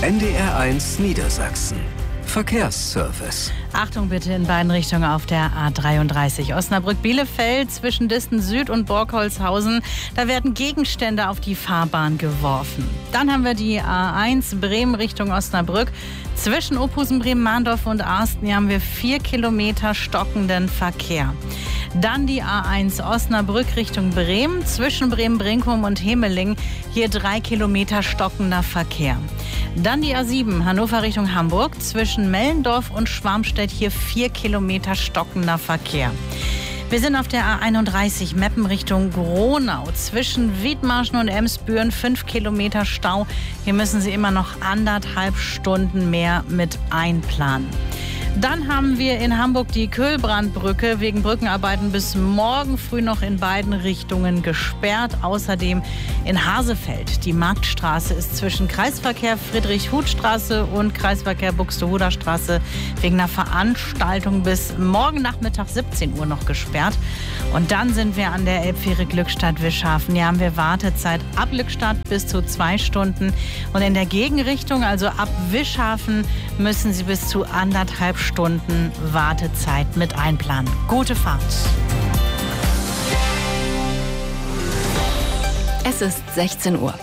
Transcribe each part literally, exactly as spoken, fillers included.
N D R eins Niedersachsen. Verkehrsservice. Achtung bitte in beiden Richtungen auf der A dreiunddreißig. Osnabrück-Bielefeld zwischen Disten Süd und Borkholzhausen. Da werden Gegenstände auf die Fahrbahn geworfen. Dann haben wir die A eins Bremen Richtung Osnabrück. Zwischen Ophusen, Bremen-Mahndorf und Arsten hier haben wir vier Kilometer stockenden Verkehr. Dann die A eins Osnabrück Richtung Bremen. Zwischen Bremen-Brinkum und Hemeling hier drei Kilometer stockender Verkehr. Dann die A sieben Hannover Richtung Hamburg. Zwischen Mellendorf und Schwarmstedt hier vier Kilometer stockender Verkehr. Wir sind auf der A einunddreißig Meppen Richtung Gronau. Zwischen Wiedmarschen und Emsbüren fünf Kilometer Stau. Hier müssen Sie immer noch anderthalb Stunden mehr mit einplanen. Dann haben wir in Hamburg die Köhlbrandbrücke wegen Brückenarbeiten bis morgen früh noch in beiden Richtungen gesperrt. Außerdem in Hasefeld. Die Marktstraße ist zwischen Kreisverkehr Friedrich-Huth-Straße und Kreisverkehr Buxtehuder Straße wegen einer Veranstaltung bis morgen Nachmittag siebzehn Uhr noch gesperrt. Und dann sind wir an der Elbfähre Glückstadt-Wischhafen. Hier haben wir Wartezeit ab Glückstadt bis zu zwei Stunden. Und in der Gegenrichtung, also ab Wischhafen, müssen Sie bis zu anderthalb Stunden Wartezeit mit einplanen. Gute Fahrt. Es ist sechzehn Uhr.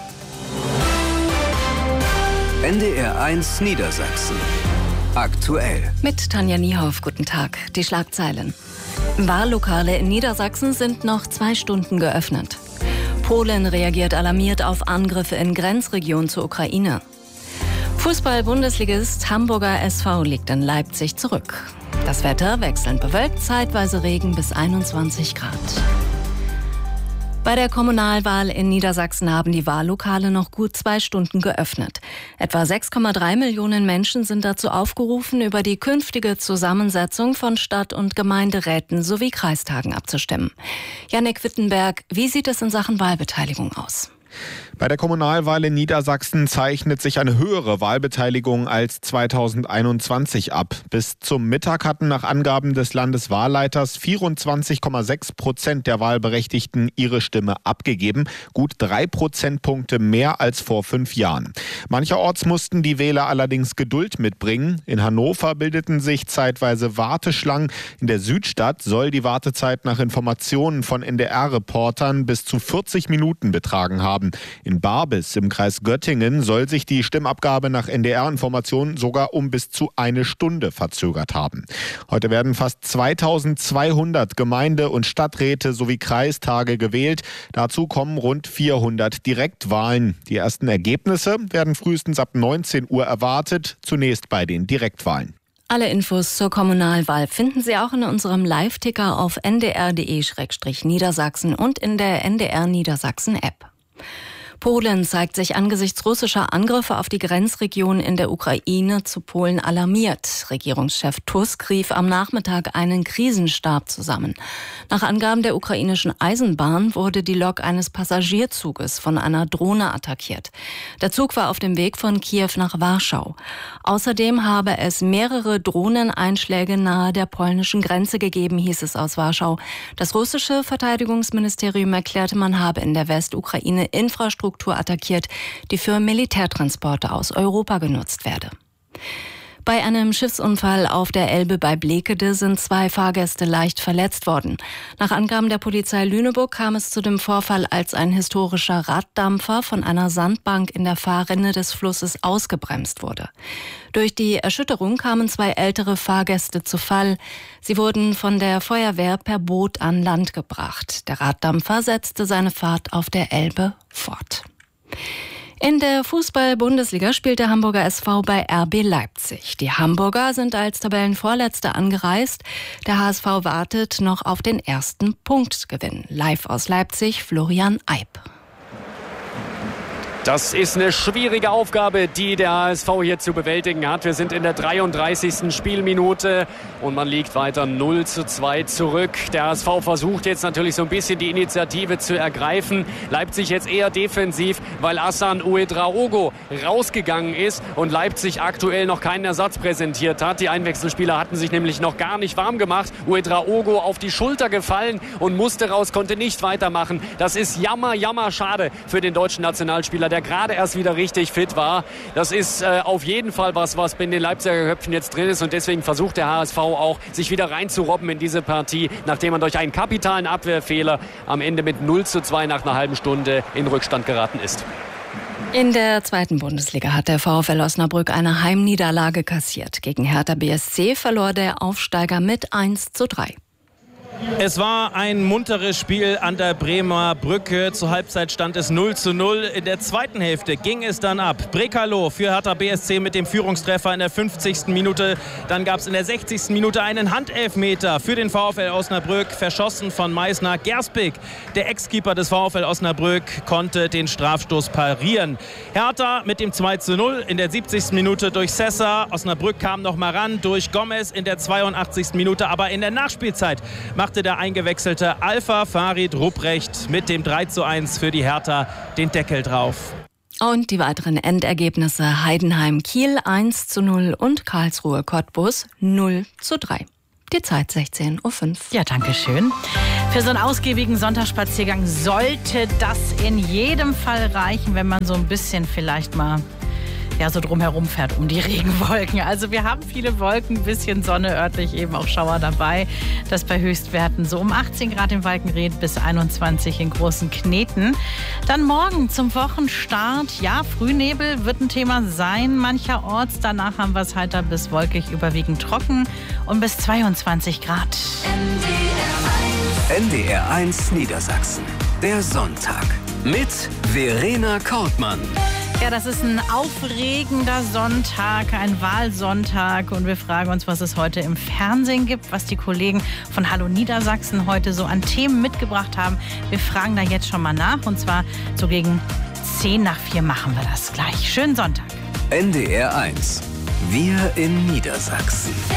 N D R eins Niedersachsen. Aktuell. Mit Tanja Niehoff, guten Tag. Die Schlagzeilen. Wahllokale in Niedersachsen sind noch zwei Stunden geöffnet. Polen reagiert alarmiert auf Angriffe in Grenzregion zur Ukraine. Fußball-Bundesligist Hamburger S V liegt in Leipzig zurück. Das Wetter wechselnd bewölkt, zeitweise Regen bis einundzwanzig Grad. Bei der Kommunalwahl in Niedersachsen haben die Wahllokale noch gut zwei Stunden geöffnet. Etwa sechs Komma drei Millionen Menschen sind dazu aufgerufen, über die künftige Zusammensetzung von Stadt- und Gemeinderäten sowie Kreistagen abzustimmen. Jannik Wittenberg, wie sieht es in Sachen Wahlbeteiligung aus? Bei der Kommunalwahl in Niedersachsen zeichnet sich eine höhere Wahlbeteiligung als zweitausendeinundzwanzig ab. Bis zum Mittag hatten nach Angaben des Landeswahlleiters vierundzwanzig Komma sechs Prozent der Wahlberechtigten ihre Stimme abgegeben. Gut drei Prozentpunkte mehr als vor fünf Jahren. Mancherorts mussten die Wähler allerdings Geduld mitbringen. In Hannover bildeten sich zeitweise Warteschlangen. In der Südstadt soll die Wartezeit nach Informationen von N D R-Reportern bis zu vierzig Minuten betragen haben. In Barbis im Kreis Göttingen soll sich die Stimmabgabe nach N D R-Informationen sogar um bis zu eine Stunde verzögert haben. Heute werden fast zweitausendzweihundert Gemeinde- und Stadträte sowie Kreistage gewählt. Dazu kommen rund vierhundert Direktwahlen. Die ersten Ergebnisse werden frühestens ab neunzehn Uhr erwartet, zunächst bei den Direktwahlen. Alle Infos zur Kommunalwahl finden Sie auch in unserem Live-Ticker auf n d r punkt d e slash niedersachsen und in der N D R Niedersachsen-App. Polen zeigt sich angesichts russischer Angriffe auf die Grenzregion in der Ukraine zu Polen alarmiert. Regierungschef Tusk rief am Nachmittag einen Krisenstab zusammen. Nach Angaben der ukrainischen Eisenbahn wurde die Lok eines Passagierzuges von einer Drohne attackiert. Der Zug war auf dem Weg von Kiew nach Warschau. Außerdem habe es mehrere Drohneneinschläge nahe der polnischen Grenze gegeben, hieß es aus Warschau. Das russische Verteidigungsministerium erklärte, man habe in der Westukraine Infrastruktur attackiert, die für Militärtransporte aus Europa genutzt werde. Bei einem Schiffsunfall auf der Elbe bei Blekede sind zwei Fahrgäste leicht verletzt worden. Nach Angaben der Polizei Lüneburg kam es zu dem Vorfall, als ein historischer Raddampfer von einer Sandbank in der Fahrrinne des Flusses ausgebremst wurde. Durch die Erschütterung kamen zwei ältere Fahrgäste zu Fall. Sie wurden von der Feuerwehr per Boot an Land gebracht. Der Raddampfer setzte seine Fahrt auf der Elbe fort. In der Fußball-Bundesliga spielt der Hamburger S V bei R B Leipzig. Die Hamburger sind als Tabellenvorletzter angereist. Der H S V wartet noch auf den ersten Punktgewinn. Live aus Leipzig, Florian Eib. Das ist eine schwierige Aufgabe, die der H S V hier zu bewältigen hat. Wir sind in der dreiunddreißigsten Spielminute und man liegt weiter null zu zwei zurück. Der H S V versucht jetzt natürlich so ein bisschen die Initiative zu ergreifen. Leipzig jetzt eher defensiv, weil Hassan Ouedraogo rausgegangen ist und Leipzig aktuell noch keinen Ersatz präsentiert hat. Die Einwechselspieler hatten sich nämlich noch gar nicht warm gemacht. Ouedraogo auf die Schulter gefallen und musste raus, konnte nicht weitermachen. Das ist jammer, jammer schade für den deutschen Nationalspieler. Der der gerade erst wieder richtig fit war. Das ist äh, auf jeden Fall was, was in den Leipziger Köpfen jetzt drin ist. Und deswegen versucht der H S V auch, sich wieder reinzurobben in diese Partie, nachdem man durch einen kapitalen Abwehrfehler am Ende mit null zu zwei nach einer halben Stunde in Rückstand geraten ist. In der zweiten Bundesliga hat der VfL Osnabrück eine Heimniederlage kassiert. Gegen Hertha B S C verlor der Aufsteiger mit eins zu drei. Es war ein munteres Spiel an der Bremer Brücke. Zur Halbzeit stand es null zu null. In der zweiten Hälfte ging es dann ab. Brekalo für Hertha B S C mit dem Führungstreffer in der fünfzigsten Minute. Dann gab es in der sechzigsten Minute einen Handelfmeter für den VfL Osnabrück, verschossen von Meißner. Gerspik, der Ex-Keeper des VfL Osnabrück, konnte den Strafstoß parieren. Hertha mit dem zwei zu null in der siebzigsten Minute durch Sessa. Osnabrück kam noch mal ran durch Gomez in der zweiundachtzigsten Minute. Aber in der Nachspielzeit machte der eingewechselte Alpha Farid Rupprecht mit dem drei zu eins für die Hertha den Deckel drauf. Und die weiteren Endergebnisse: Heidenheim Kiel eins zu null und Karlsruhe Cottbus null zu drei. Die Zeit sechzehn Uhr fünf. Ja, danke schön. Für so einen ausgiebigen Sonntagsspaziergang sollte das in jedem Fall reichen, wenn man so ein bisschen vielleicht mal ja, so drumherum fährt um die Regenwolken. Also wir haben viele Wolken, ein bisschen Sonne, örtlich eben auch Schauer dabei. Das bei Höchstwerten so um achtzehn Grad in Walkenried bis einundzwanzig in Großen Kneten. Dann morgen zum Wochenstart. Ja, Frühnebel wird ein Thema sein mancherorts. Danach haben wir es heiter bis wolkig, überwiegend trocken und bis zweiundzwanzig Grad. N D R eins Niedersachsen. Der Sonntag mit Verena Kortmann. Ja, das ist ein aufregender Sonntag, ein Wahlsonntag. Und wir fragen uns, was es heute im Fernsehen gibt, was die Kollegen von Hallo Niedersachsen heute so an Themen mitgebracht haben. Wir fragen da jetzt schon mal nach. Und zwar so gegen zehn nach vier machen wir das gleich. Schönen Sonntag. N D R eins. Wir in Niedersachsen.